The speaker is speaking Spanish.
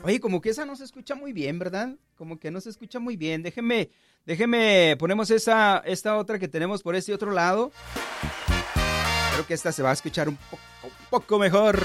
Oye, como que esa no se escucha muy bien, ¿verdad? Como que no se escucha muy bien. Déjeme, ponemos esta otra que tenemos por este otro lado. Creo que esta se va a escuchar un poco mejor.